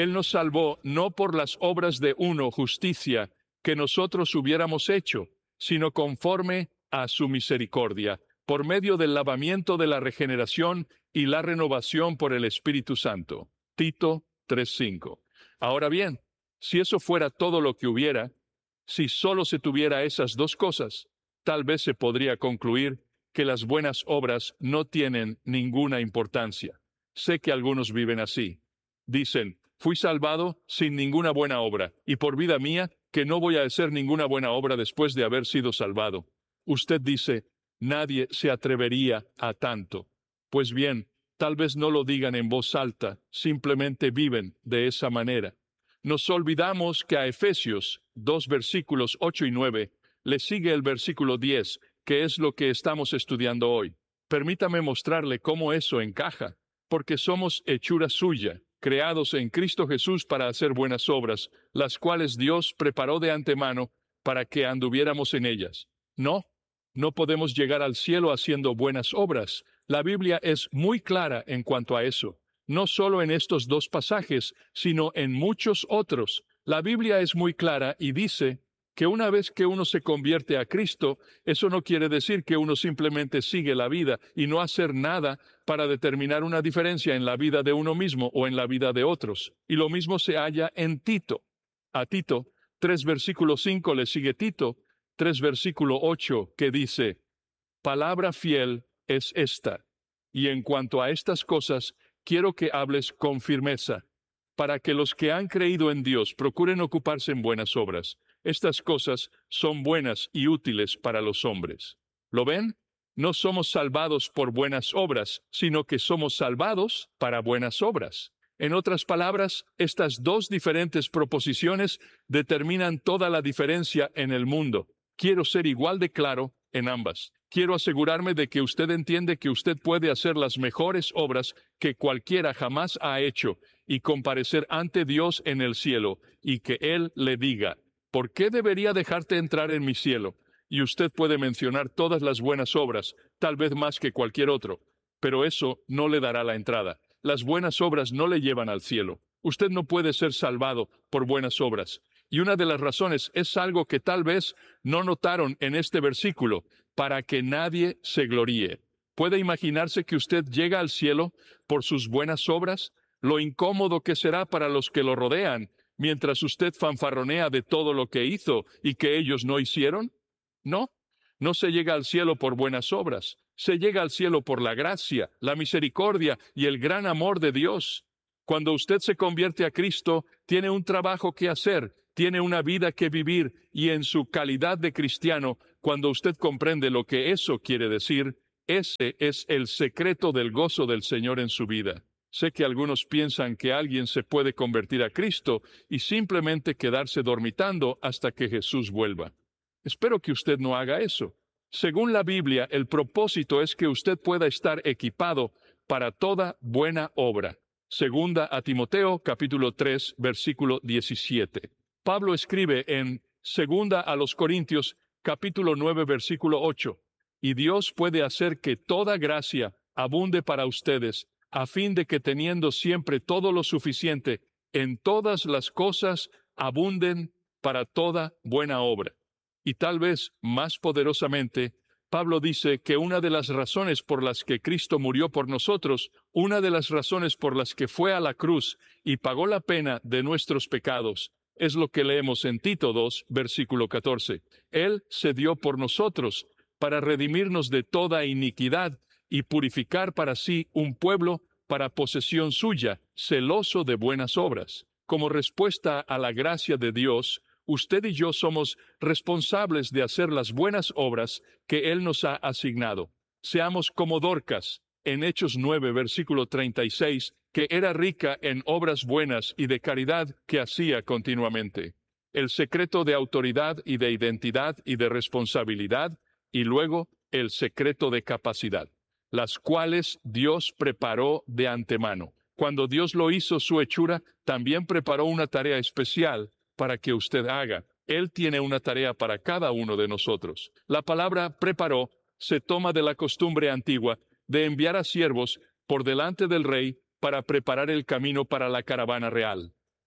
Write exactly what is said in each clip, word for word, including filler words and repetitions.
Él nos salvó no por las obras de uno, justicia, que nosotros hubiéramos hecho, sino conforme a su misericordia, por medio del lavamiento de la regeneración y la renovación por el Espíritu Santo. Tito tres cinco. Ahora bien, si eso fuera todo lo que hubiera, si solo se tuviera esas dos cosas, tal vez se podría concluir que las buenas obras no tienen ninguna importancia. Sé que algunos viven así. Dicen, fui salvado sin ninguna buena obra, y por vida mía, que no voy a hacer ninguna buena obra después de haber sido salvado. Usted dice, nadie se atrevería a tanto. Pues bien, tal vez no lo digan en voz alta, simplemente viven de esa manera. Nos olvidamos que a Efesios dos versículos ocho y nueve le sigue el versículo diez, que es lo que estamos estudiando hoy. Permítame mostrarle cómo eso encaja, porque somos hechura suya, creados en Cristo Jesús para hacer buenas obras, las cuales Dios preparó de antemano para que anduviéramos en ellas. No, no podemos llegar al cielo haciendo buenas obras. La Biblia es muy clara en cuanto a eso. No solo en estos dos pasajes, sino en muchos otros. La Biblia es muy clara y dice que una vez que uno se convierte a Cristo, eso no quiere decir que uno simplemente sigue la vida y no hacer nada para determinar una diferencia en la vida de uno mismo o en la vida de otros. Y lo mismo se halla en Tito. A Tito, tres versículo cinco le sigue Tito, tres versículo ocho, que dice, palabra fiel es esta, y en cuanto a estas cosas, quiero que hables con firmeza, para que los que han creído en Dios procuren ocuparse en buenas obras. Estas cosas son buenas y útiles para los hombres. ¿Lo ven? No somos salvados por buenas obras, sino que somos salvados para buenas obras. En otras palabras, estas dos diferentes proposiciones determinan toda la diferencia en el mundo. Quiero ser igual de claro en ambas. Quiero asegurarme de que usted entiende que usted puede hacer las mejores obras que cualquiera jamás ha hecho y comparecer ante Dios en el cielo y que Él le diga, ¿por qué debería dejarte entrar en mi cielo? Y usted puede mencionar todas las buenas obras, tal vez más que cualquier otro, pero eso no le dará la entrada. Las buenas obras no le llevan al cielo. Usted no puede ser salvado por buenas obras. Y una de las razones es algo que tal vez no notaron en este versículo, para que nadie se gloríe. ¿Puede imaginarse que usted llega al cielo por sus buenas obras? Lo incómodo que será para los que lo rodean, mientras usted fanfarronea de todo lo que hizo y que ellos no hicieron. No, no se llega al cielo por buenas obras. Se llega al cielo por la gracia, la misericordia y el gran amor de Dios. Cuando usted se convierte a Cristo, tiene un trabajo que hacer, tiene una vida que vivir, y en su calidad de cristiano, cuando usted comprende lo que eso quiere decir, ese es el secreto del gozo del Señor en su vida. Sé que algunos piensan que alguien se puede convertir a Cristo y simplemente quedarse dormitando hasta que Jesús vuelva. Espero que usted no haga eso. Según la Biblia, el propósito es que usted pueda estar equipado para toda buena obra. Segunda a Timoteo, capítulo tres, versículo diecisiete. Pablo escribe en Segunda a los Corintios, capítulo nueve, versículo ocho. Y Dios puede hacer que toda gracia abunde para ustedes, a fin de que teniendo siempre todo lo suficiente, en todas las cosas abunden para toda buena obra. Y tal vez más poderosamente, Pablo dice que una de las razones por las que Cristo murió por nosotros, una de las razones por las que fue a la cruz y pagó la pena de nuestros pecados, es lo que leemos en Tito dos, versículo catorce. Él se dio por nosotros para redimirnos de toda iniquidad y purificar para sí un pueblo para posesión suya, celoso de buenas obras. Como respuesta a la gracia de Dios, usted y yo somos responsables de hacer las buenas obras que Él nos ha asignado. Seamos como Dorcas, en Hechos nueve, versículo treinta y seis, que era rica en obras buenas y de caridad que hacía continuamente. El secreto de autoridad y de identidad y de responsabilidad, y luego el secreto de capacidad, las cuales Dios preparó de antemano. Cuando Dios lo hizo su hechura, también preparó una tarea especial para que usted haga. Él tiene una tarea para cada uno de nosotros. La palabra preparó se toma de la costumbre antigua de enviar a siervos por delante del rey para preparar el camino para la caravana real.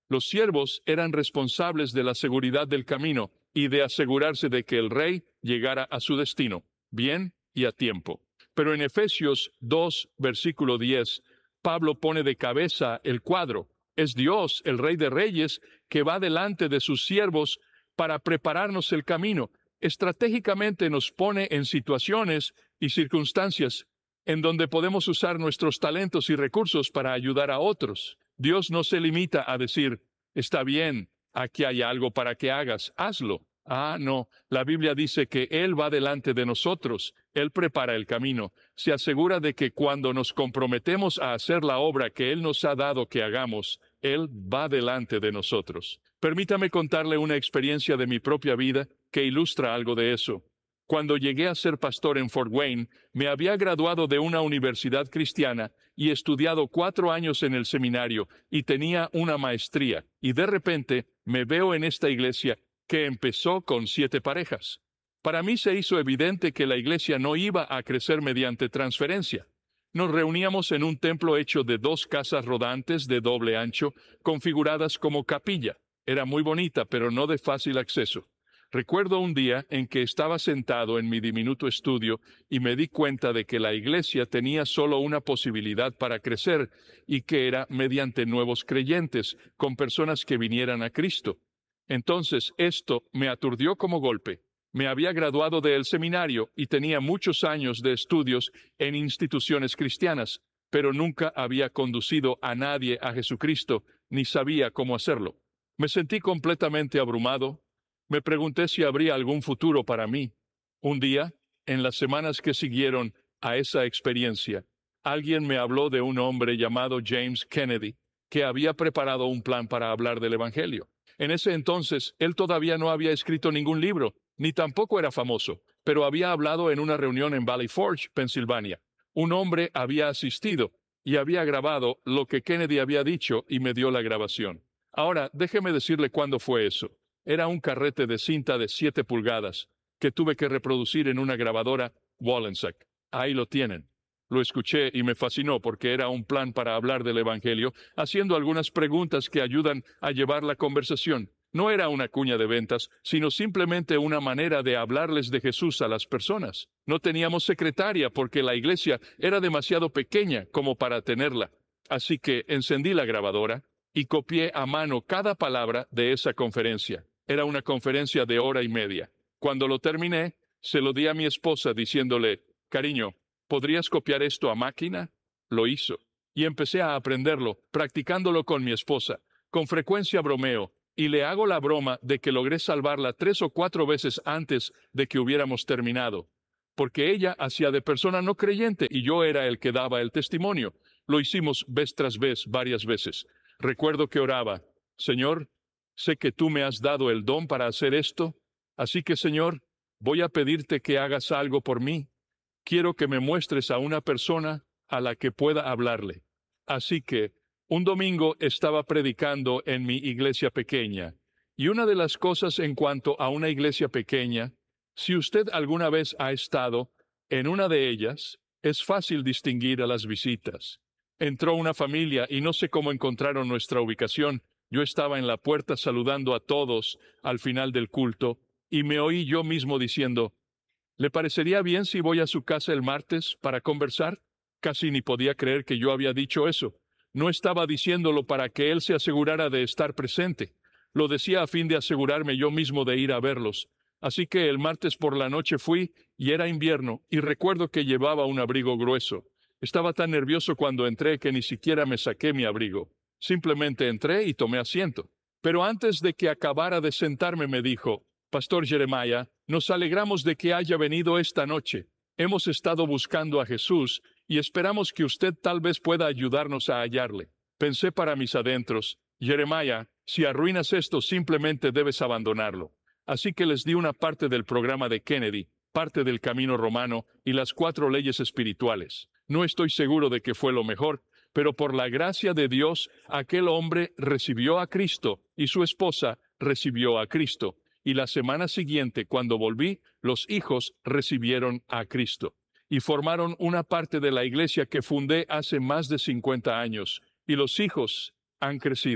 Los siervos eran responsables de la seguridad del camino y de asegurarse de que el rey llegara a su destino, bien y a tiempo. Pero en Efesios dos, versículo diez, Pablo pone de cabeza el cuadro. Es Dios, el Rey de Reyes, que va delante de sus siervos para prepararnos el camino. Estratégicamente nos pone en situaciones y circunstancias en donde podemos usar nuestros talentos y recursos para ayudar a otros. Dios no se limita a decir, está bien, aquí hay algo para que hagas, hazlo. Ah, no, la Biblia dice que Él va delante de nosotros, Él prepara el camino, se asegura de que cuando nos comprometemos a hacer la obra que Él nos ha dado que hagamos, Él va delante de nosotros. Permítame contarle una experiencia de mi propia vida que ilustra algo de eso. Cuando llegué a ser pastor en Fort Wayne, me había graduado de una universidad cristiana y estudiado cuatro años en el seminario y tenía una maestría. Y de repente me veo en esta iglesia que empezó con siete parejas. Para mí se hizo evidente que la iglesia no iba a crecer mediante transferencia. Nos reuníamos en un templo hecho de dos casas rodantes de doble ancho, configuradas como capilla. Era muy bonita, pero no de fácil acceso. Recuerdo un día en que estaba sentado en mi diminuto estudio y me di cuenta de que la iglesia tenía solo una posibilidad para crecer y que era mediante nuevos creyentes, con personas que vinieran a Cristo. Entonces esto me aturdió como golpe. Me había graduado del seminario y tenía muchos años de estudios en instituciones cristianas, pero nunca había conducido a nadie a Jesucristo, ni sabía cómo hacerlo. Me sentí completamente abrumado. Me pregunté si habría algún futuro para mí. Un día, en las semanas que siguieron a esa experiencia, alguien me habló de un hombre llamado James Kennedy, que había preparado un plan para hablar del Evangelio. En ese entonces, él todavía no había escrito ningún libro, ni tampoco era famoso, pero había hablado en una reunión en Valley Forge, Pensilvania. Un hombre había asistido y había grabado lo que Kennedy había dicho y me dio la grabación. Ahora, déjeme decirle cuándo fue eso. Era un carrete de cinta de siete pulgadas que tuve que reproducir en una grabadora Wallensack. Ahí lo tienen. Lo escuché y me fascinó porque era un plan para hablar del Evangelio, haciendo algunas preguntas que ayudan a llevar la conversación. No era una cuña de ventas, sino simplemente una manera de hablarles de Jesús a las personas. No teníamos secretaria porque la iglesia era demasiado pequeña como para tenerla. Así que encendí la grabadora y copié a mano cada palabra de esa conferencia. Era una conferencia de hora y media. Cuando lo terminé, se lo di a mi esposa diciéndole, cariño, ¿podrías copiar esto a máquina? Lo hizo. Y empecé a aprenderlo, practicándolo con mi esposa. Con frecuencia bromeo, y le hago la broma de que logré salvarla tres o cuatro veces antes de que hubiéramos terminado. Porque ella hacía de persona no creyente y yo era el que daba el testimonio. Lo hicimos vez tras vez, varias veces. Recuerdo que oraba, Señor, sé que tú me has dado el don para hacer esto, así que, Señor, voy a pedirte que hagas algo por mí. Quiero que me muestres a una persona a la que pueda hablarle. Así que, un domingo estaba predicando en mi iglesia pequeña, y una de las cosas en cuanto a una iglesia pequeña, si usted alguna vez ha estado en una de ellas, es fácil distinguir a las visitas. Entró una familia y no sé cómo encontraron nuestra ubicación. Yo estaba en la puerta saludando a todos al final del culto y me oí yo mismo diciendo, ¿le parecería bien si voy a su casa el martes para conversar? Casi ni podía creer que yo había dicho eso. No estaba diciéndolo para que él se asegurara de estar presente. Lo decía a fin de asegurarme yo mismo de ir a verlos. Así que el martes por la noche fui y era invierno y recuerdo que llevaba un abrigo grueso. Estaba tan nervioso cuando entré que ni siquiera me saqué mi abrigo. Simplemente entré y tomé asiento. Pero antes de que acabara de sentarme me dijo, Pastor Jeremiah, nos alegramos de que haya venido esta noche. Hemos estado buscando a Jesús y esperamos que usted tal vez pueda ayudarnos a hallarle. Pensé para mis adentros, Jeremiah, si arruinas esto simplemente debes abandonarlo. Así que les di una parte del programa de Kennedy, parte del camino romano y las cuatro leyes espirituales. No estoy seguro de que fue lo mejor, pero por la gracia de Dios, aquel hombre recibió a Cristo y su esposa recibió a Cristo. Y la semana siguiente, cuando volví, los hijos recibieron a Cristo. Y formaron una parte de la iglesia que fundé hace más de cincuenta años. Y los hijos han crecido.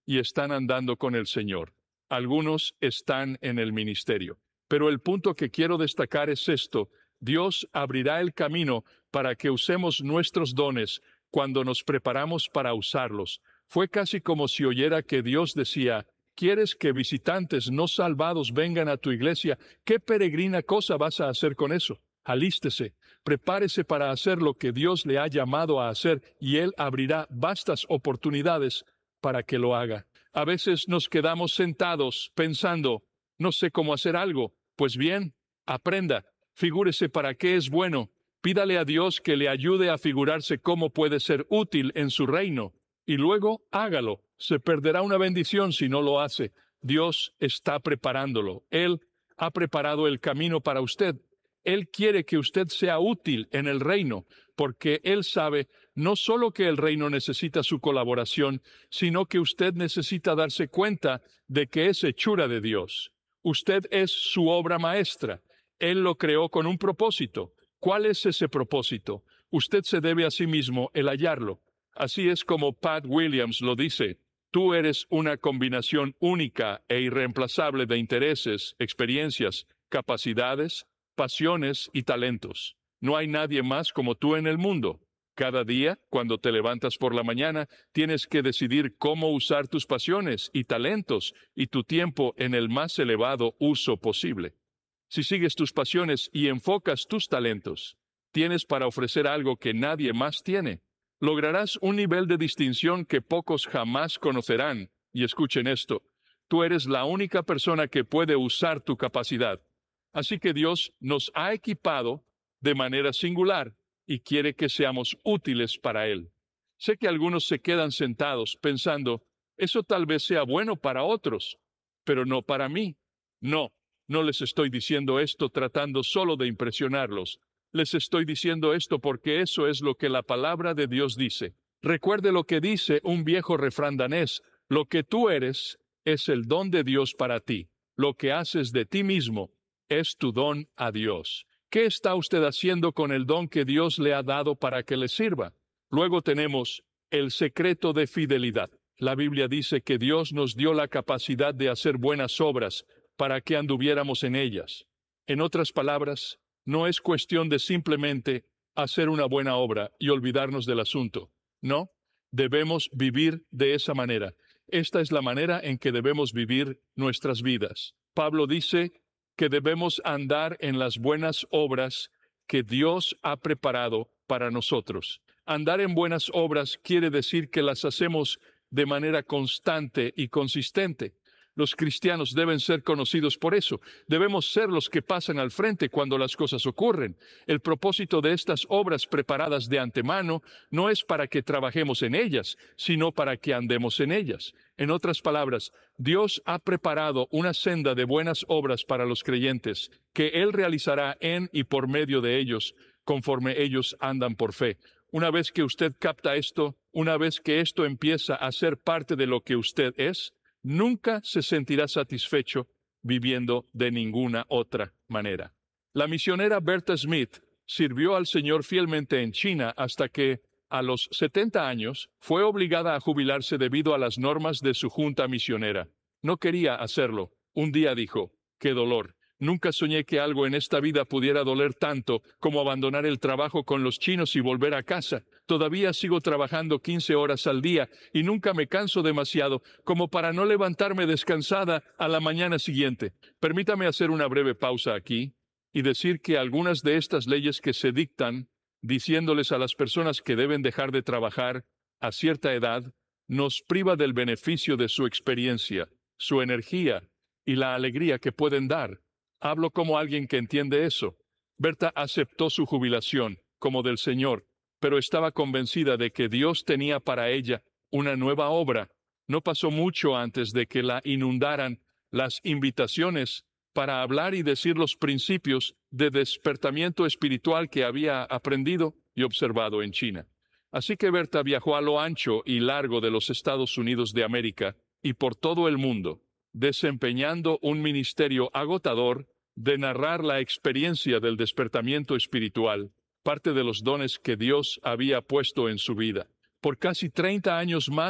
y están andando con el Señor. Algunos están en el ministerio. Pero el punto que quiero destacar es esto: Dios abrirá el camino para que usemos nuestros dones cuando nos preparamos para usarlos. Fue casi como si oyera que Dios decía: ¿quieres que visitantes no salvados vengan a tu iglesia? ¿Qué peregrina cosa vas a hacer con eso? Alístese, prepárese para hacer lo que Dios le ha llamado a hacer, y Él abrirá vastas oportunidades para que lo haga. A veces nos quedamos sentados pensando: no sé cómo hacer algo. Pues bien, aprenda, figúrese para qué es bueno, pídale a Dios que le ayude a figurarse cómo puede ser útil en su reino, y luego hágalo. Se perderá una bendición si no lo hace. Dios está preparándolo. Él ha preparado el camino para usted. Él quiere que usted sea útil en el reino, porque Él sabe no solo que el reino necesita su colaboración, sino que usted necesita darse cuenta de que es hechura de Dios. Usted es su obra maestra. Él lo creó con un propósito. ¿Cuál es ese propósito? Usted se debe a sí mismo el hallarlo. Así es como Pat Williams lo dice: tú eres una combinación única e irreemplazable de intereses, experiencias, capacidades, pasiones y talentos. No hay nadie más como tú en el mundo. Cada día, cuando te levantas por la mañana, tienes que decidir cómo usar tus pasiones y talentos y tu tiempo en el más elevado uso posible. Si sigues tus pasiones y enfocas tus talentos, tienes para ofrecer algo que nadie más tiene. Lograrás un nivel de distinción que pocos jamás conocerán. Y escuchen esto: tú eres la única persona que puede usar tu capacidad. Así que Dios nos ha equipado de manera singular y quiere que seamos útiles para Él. Sé que algunos se quedan sentados pensando: eso tal vez sea bueno para otros, pero no para mí. No, no les estoy diciendo esto tratando solo de impresionarlos. Les estoy diciendo esto porque eso es lo que la palabra de Dios dice. Recuerde lo que dice un viejo refrán danés: lo que tú eres es el don de Dios para ti. Lo que haces de ti mismo es tu don a Dios. ¿Qué está usted haciendo con el don que Dios le ha dado para que le sirva? Luego tenemos el secreto de fidelidad. La Biblia dice que Dios nos dio la capacidad de hacer buenas obras para que anduviéramos en ellas. En otras palabras, no es cuestión de simplemente hacer una buena obra y olvidarnos del asunto. No, debemos vivir de esa manera. Esta es la manera en que debemos vivir nuestras vidas. Pablo dice que debemos andar en las buenas obras que Dios ha preparado para nosotros. Andar en buenas obras quiere decir que las hacemos de manera constante y consistente. Los cristianos deben ser conocidos por eso. Debemos ser los que pasan al frente cuando las cosas ocurren. El propósito de estas obras preparadas de antemano no es para que trabajemos en ellas, sino para que andemos en ellas. En otras palabras, Dios ha preparado una senda de buenas obras para los creyentes, que Él realizará en y por medio de ellos, conforme ellos andan por fe. Una vez que usted capta esto, una vez que esto empieza a ser parte de lo que usted es, nunca se sentirá satisfecho viviendo de ninguna otra manera. La misionera Bertha Smith sirvió al Señor fielmente en China hasta que, a los setenta años, fue obligada a jubilarse debido a las normas de su junta misionera. No quería hacerlo. Un día dijo: ¡qué dolor! Nunca soñé que algo en esta vida pudiera doler tanto como abandonar el trabajo con los chinos y volver a casa. Todavía sigo trabajando quince horas al día y nunca me canso demasiado como para no levantarme descansada a la mañana siguiente. Permítame hacer una breve pausa aquí y decir que algunas de estas leyes que se dictan, diciéndoles a las personas que deben dejar de trabajar a cierta edad, nos priva del beneficio de su experiencia, su energía y la alegría que pueden dar. Hablo como alguien que entiende eso. Berta aceptó su jubilación como del Señor, pero estaba convencida de que Dios tenía para ella una nueva obra. No pasó mucho antes de que la inundaran las invitaciones para hablar y decir los principios de despertamiento espiritual que había aprendido y observado en China. Así que Berta viajó a lo ancho y largo de los Estados Unidos de América y por todo el mundo, desempeñando un ministerio agotador de narrar la experiencia del despertamiento espiritual, parte de los dones que Dios había puesto en su vida. Por casi treinta años más,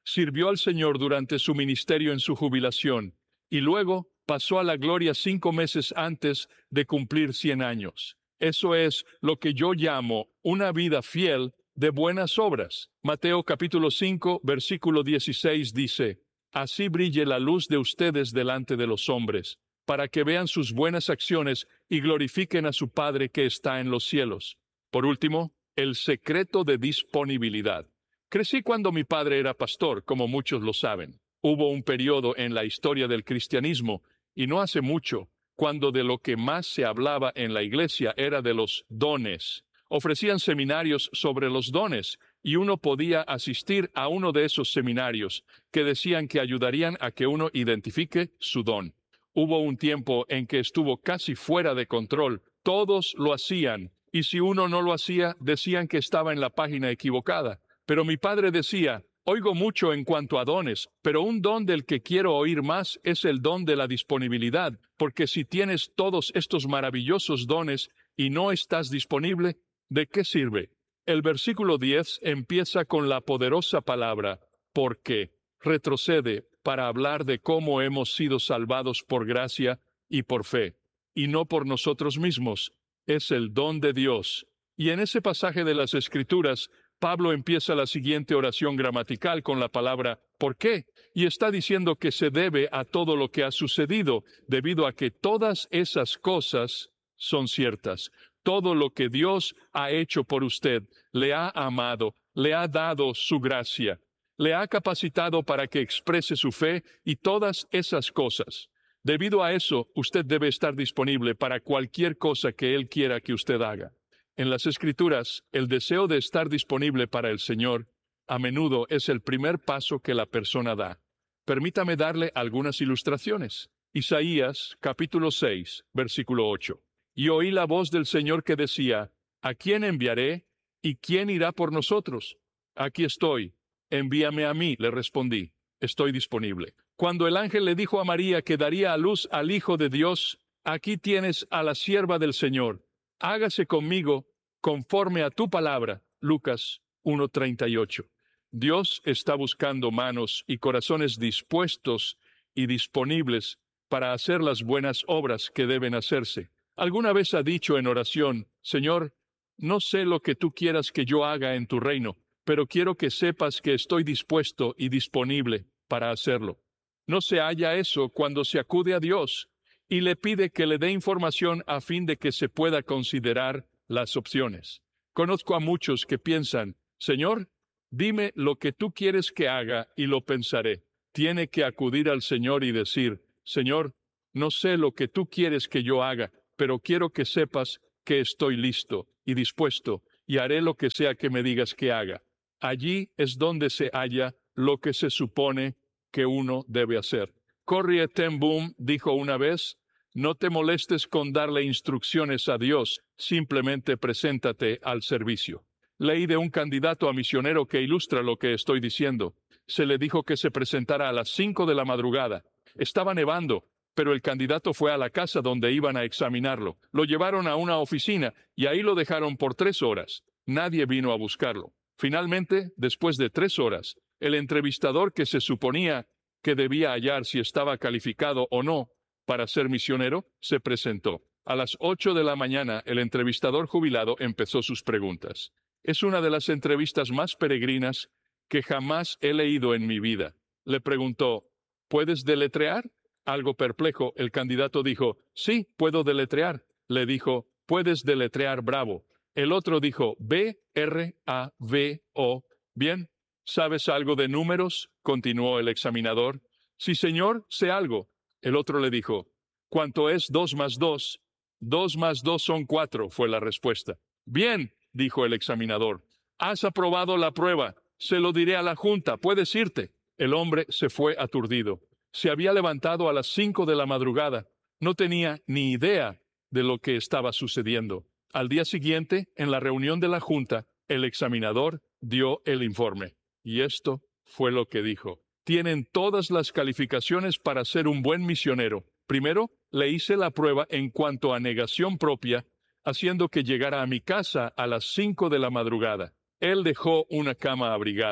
sirvió al Señor durante su ministerio en su jubilación, y luego pasó a la gloria cinco meses antes de cumplir cien años. Eso es lo que yo llamo una vida fiel de buenas obras. Mateo capítulo cinco, versículo dieciséis dice: Así brille la luz de ustedes delante de los hombres, para que vean sus buenas acciones y glorifiquen a su Padre que está en los cielos. Por último, el secreto de disponibilidad. Crecí cuando mi padre era pastor, como muchos lo saben. Hubo un periodo en la historia del cristianismo, y no hace mucho, cuando de lo que más se hablaba en la iglesia era de los dones. Ofrecían seminarios sobre los dones, y uno podía asistir a uno de esos seminarios que decían que ayudarían a que uno identifique su don. Hubo un tiempo en que estuvo casi fuera de control. Todos lo hacían, y si uno no lo hacía, decían que estaba en la página equivocada. Pero mi padre decía: oigo mucho en cuanto a dones, pero un don del que quiero oír más es el don de la disponibilidad, porque si tienes todos estos maravillosos dones y no estás disponible, ¿de qué sirve? El versículo diez empieza con la poderosa palabra «porque». Retrocede para hablar de cómo hemos sido salvados por gracia y por fe, y no por nosotros mismos. Es el don de Dios. Y en ese pasaje de las Escrituras, Pablo empieza la siguiente oración gramatical con la palabra «¿por qué?» y está diciendo que se debe a todo lo que ha sucedido, debido a que todas esas cosas son ciertas. Todo lo que Dios ha hecho por usted, le ha amado, le ha dado su gracia, le ha capacitado para que exprese su fe y todas esas cosas. Debido a eso, usted debe estar disponible para cualquier cosa que Él quiera que usted haga. En las Escrituras, el deseo de estar disponible para el Señor a menudo es el primer paso que la persona da. Permítame darle algunas ilustraciones. Isaías, capítulo seis, versículo ocho. Y oí la voz del Señor que decía: ¿a quién enviaré? ¿Y quién irá por nosotros? Aquí estoy, envíame a mí, le respondí. Estoy disponible. Cuando el ángel le dijo a María que daría a luz al Hijo de Dios: aquí tienes a la sierva del Señor, hágase conmigo conforme a tu palabra. Lucas uno treinta y ocho. Dios está buscando manos y corazones dispuestos y disponibles para hacer las buenas obras que deben hacerse. ¿Alguna vez ha dicho en oración: Señor, no sé lo que tú quieras que yo haga en tu reino, pero quiero que sepas que estoy dispuesto y disponible para hacerlo? No se halla eso cuando se acude a Dios y le pide que le dé información a fin de que se pueda considerar las opciones. Conozco a muchos que piensan: Señor, dime lo que tú quieres que haga y lo pensaré. Tiene que acudir al Señor y decir: Señor, no sé lo que tú quieres que yo haga, pero quiero que sepas que estoy listo y dispuesto, y haré lo que sea que me digas que haga. Allí es donde se halla lo que se supone que uno debe hacer. Corrie ten Boom dijo una vez: no te molestes con darle instrucciones a Dios, simplemente preséntate al servicio. Leí de un candidato a misionero que ilustra lo que estoy diciendo. Se le dijo que se presentara a las cinco de la madrugada. Estaba nevando, pero el candidato fue a la casa donde iban a examinarlo. Lo llevaron a una oficina y ahí lo dejaron por tres horas. Nadie vino a buscarlo. Finalmente, después de tres horas, el entrevistador que se suponía que debía hallar si estaba calificado o no para ser misionero, se presentó. A las ocho de la mañana, el entrevistador jubilado empezó sus preguntas. Es una de las entrevistas más peregrinas que jamás he leído en mi vida. Le preguntó: ¿puedes deletrear? Algo perplejo, el candidato dijo: sí, puedo deletrear. Le dijo: ¿puedes deletrear Bravo? El otro dijo: B R A V O. Bien, ¿sabes algo de números?, continuó el examinador. Sí, señor, sé algo. El otro le dijo: ¿cuánto es dos más dos? Dos más dos son cuatro, fue la respuesta. Bien, dijo el examinador, has aprobado la prueba. Se lo diré a la junta, puedes irte. El hombre se fue aturdido. Se había levantado a las cinco de la madrugada. No tenía ni idea de lo que estaba sucediendo. Al día siguiente, en la reunión de la junta, el examinador dio el informe. Y esto fue lo que dijo: tienen todas las calificaciones para ser un buen misionero. Primero, le hice la prueba en cuanto a negación propia, haciendo que llegara a mi casa a las cinco de la madrugada. Él dejó una cama abrigada.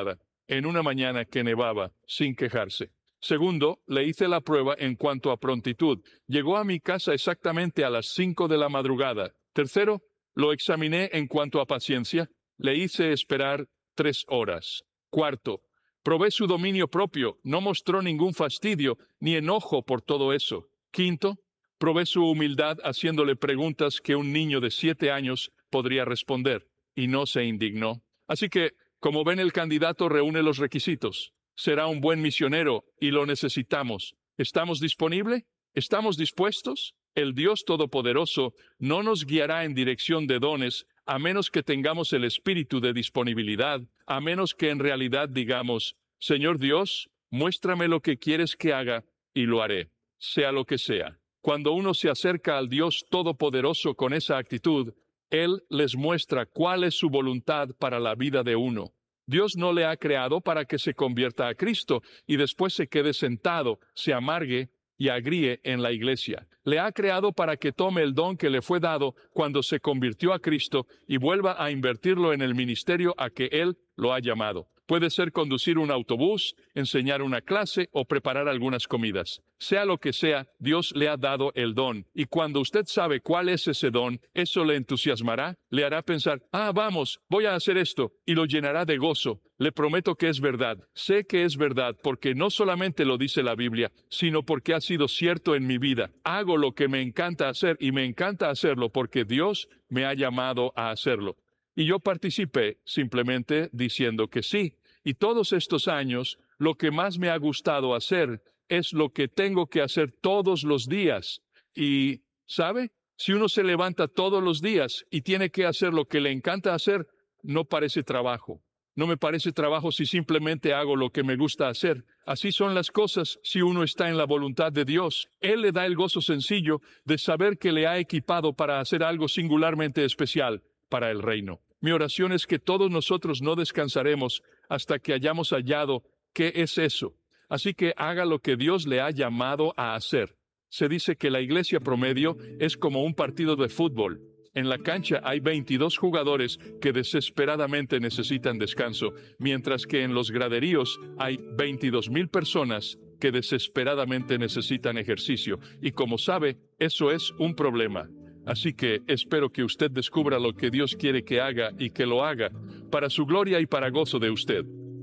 en una mañana que nevaba, sin quejarse. Segundo, le hice la prueba en cuanto a prontitud. Llegó a mi casa exactamente a las cinco de la madrugada. Tercero, lo examiné en cuanto a paciencia. Le hice esperar tres horas. Cuarto, probé su dominio propio. No mostró ningún fastidio ni enojo por todo eso. Quinto, probé su humildad haciéndole preguntas que un niño de siete años podría responder, y no se indignó. Así que, como ven, el candidato reúne los requisitos. Será un buen misionero y lo necesitamos. ¿Estamos disponibles? ¿Estamos dispuestos? El Dios Todopoderoso no nos guiará en dirección de dones a menos que tengamos el espíritu de disponibilidad, a menos que en realidad digamos, Señor Dios, muéstrame lo que quieres que haga y lo haré, sea lo que sea. Cuando uno se acerca al Dios Todopoderoso con esa actitud, Él les muestra cuál es su voluntad para la vida de uno. Dios no le ha creado para que se convierta a Cristo y después se quede sentado, se amargue y agríe en la iglesia. Le ha creado para que tome el don que le fue dado cuando se convirtió a Cristo y vuelva a invertirlo en el ministerio a que Él lo ha llamado. Puede ser conducir un autobús, enseñar una clase o preparar algunas comidas. Sea lo que sea, Dios le ha dado el don. Y cuando usted sabe cuál es ese don, eso le entusiasmará, le hará pensar, ah, vamos, voy a hacer esto, y lo llenará de gozo. Le prometo que es verdad. Sé que es verdad porque no solamente lo dice la Biblia, sino porque ha sido cierto en mi vida. Hago lo que me encanta hacer y me encanta hacerlo porque Dios me ha llamado a hacerlo. Y yo participé simplemente diciendo que sí. Y todos estos años, lo que más me ha gustado hacer es lo que tengo que hacer todos los días. Y, ¿sabe? Si uno se levanta todos los días y tiene que hacer lo que le encanta hacer, no parece trabajo. No me parece trabajo si simplemente hago lo que me gusta hacer. Así son las cosas si uno está en la voluntad de Dios. Él le da el gozo sencillo de saber que le ha equipado para hacer algo singularmente especial para el reino. Mi oración es que todos nosotros no descansaremos hasta que hayamos hallado qué es eso. Así que haga lo que Dios le ha llamado a hacer. Se dice que la iglesia promedio es como un partido de fútbol. En la cancha hay veintidós jugadores que desesperadamente necesitan descanso, mientras que en los graderíos hay veintidós mil personas que desesperadamente necesitan ejercicio. Y como sabe, eso es un problema. Así que espero que usted descubra lo que Dios quiere que haga y que lo haga, para su gloria y para gozo de usted.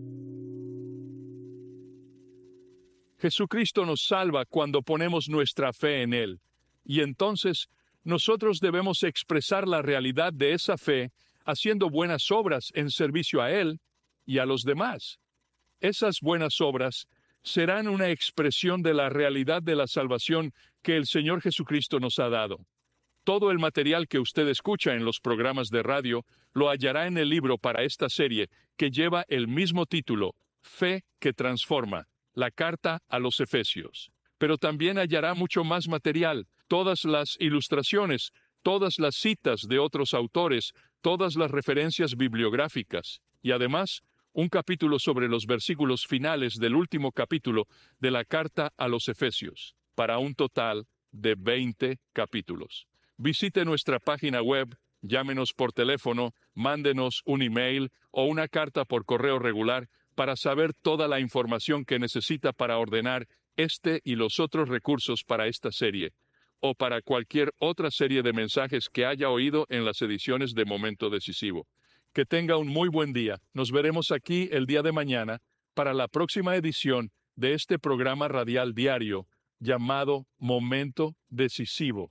Jesucristo nos salva cuando ponemos nuestra fe en Él, y entonces nosotros debemos expresar la realidad de esa fe haciendo buenas obras en servicio a Él y a los demás. Esas buenas obras serán una expresión de la realidad de la salvación que el Señor Jesucristo nos ha dado. Todo el material que usted escucha en los programas de radio lo hallará en el libro para esta serie que lleva el mismo título, Fe que Transforma, la carta a los Efesios. Pero también hallará mucho más material, todas las ilustraciones, todas las citas de otros autores, todas las referencias bibliográficas y además un capítulo sobre los versículos finales del último capítulo de la carta a los Efesios, para un total de veinte capítulos. Visite nuestra página web, llámenos por teléfono, mándenos un email o una carta por correo regular para saber toda la información que necesita para ordenar este y los otros recursos para esta serie, o para cualquier otra serie de mensajes que haya oído en las ediciones de Momento Decisivo. Que tenga un muy buen día. Nos veremos aquí el día de mañana para la próxima edición de este programa radial diario llamado Momento Decisivo.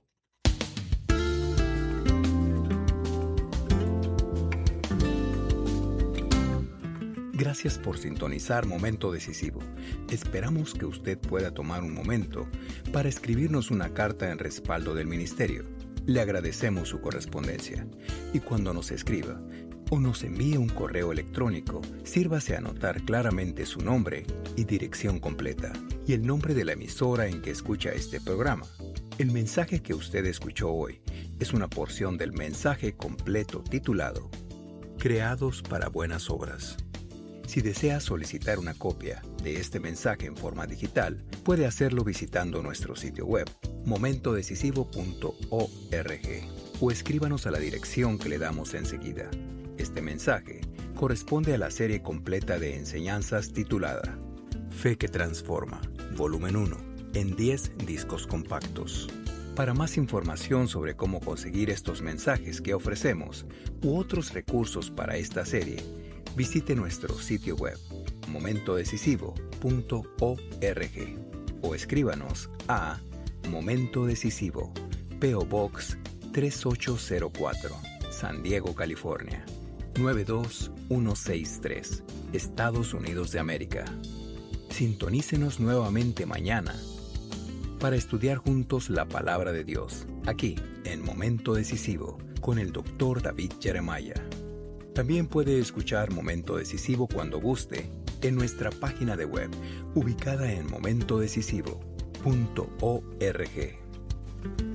Gracias por sintonizar Momento Decisivo. Esperamos que usted pueda tomar un momento para escribirnos una carta en respaldo del ministerio. Le agradecemos su correspondencia. Y cuando nos escriba o nos envíe un correo electrónico, sírvase a anotar claramente su nombre y dirección completa y el nombre de la emisora en que escucha este programa. El mensaje que usted escuchó hoy es una porción del mensaje completo titulado Creados para Buenas Obras. Si desea solicitar una copia de este mensaje en forma digital, puede hacerlo visitando nuestro sitio web, momento decisivo punto org, o escríbanos a la dirección que le damos enseguida. Este mensaje corresponde a la serie completa de enseñanzas titulada Fe que Transforma, volumen uno, en diez discos compactos. Para más información sobre cómo conseguir estos mensajes que ofrecemos u otros recursos para esta serie, visite nuestro sitio web momento decisivo punto org o escríbanos a Momento Decisivo, P O Box tres ocho cero cuatro, San Diego, California nueve dos uno seis tres, Estados Unidos de América. Sintonícenos nuevamente mañana para estudiar juntos la Palabra de Dios, aquí en Momento Decisivo, con el doctor David Jeremiah. También puede escuchar Momento Decisivo cuando guste en nuestra página de web, ubicada en momento decisivo punto org.